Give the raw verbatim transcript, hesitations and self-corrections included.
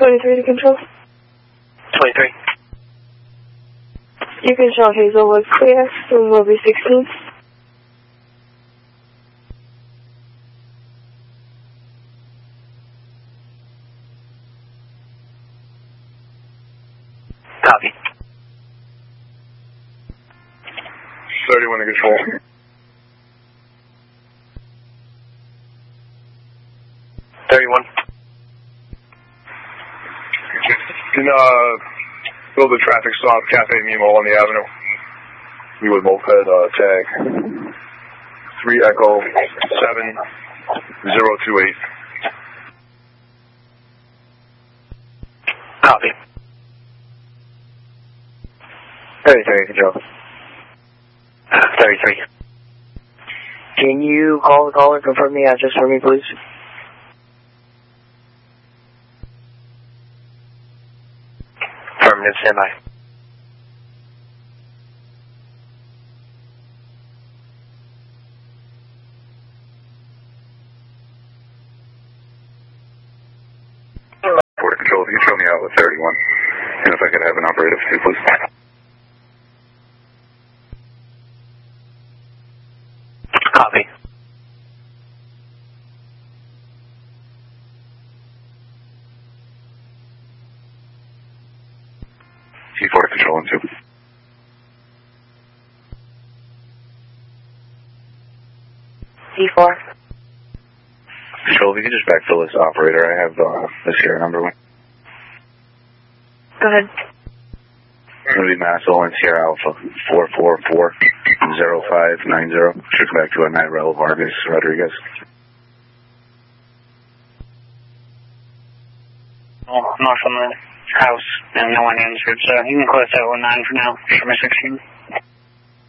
twenty-three to control. twenty-three. You can show Hazelwood clear from Moby sixteen. Copy. thirty-one to control. thirty-one. Can, uh, build a traffic stop, Cafe Nemo on the avenue. We would moped, uh, tag. three Echo seven zero two eight. Copy. thirty-three, control. thirty-three. Can you call the caller and confirm the address for me, please? Affirmative, standby. Port Control, if you could show me out with thirty-one. And if I could have an operative too, please. Copy. C four Control and two. C four. Control, if you could just backfill this operator, I have uh, this here number one. Go ahead. It's going to be Mass Owens here, Alpha four four four zero five nine zero. Should come back to a Nyrel Vargas Rodriguez. Oh, I'm off on the house and no one answered, so you can close that one nine for now. Sherman sixteen.